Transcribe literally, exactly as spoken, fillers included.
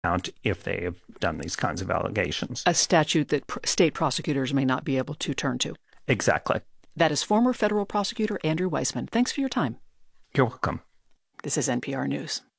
if they have done these kinds of allegations. A statute that pr- state prosecutors may not be able to turn to. Exactly. That is former federal prosecutor Andrew Weissmann. Thanks for your time. You're welcome. This is N P R News.